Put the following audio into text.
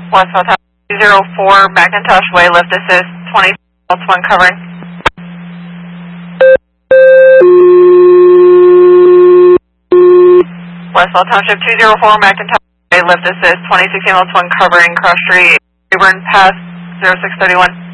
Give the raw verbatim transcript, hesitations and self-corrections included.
Westfield Tower two zero four, McIntosh Way, lift assist, twenty, one covering. Westfield Township two zero four, McIntosh Way, lift assist, twenty sixteen, one covering, cross street, Rayburn Pass, zero six thirty-one.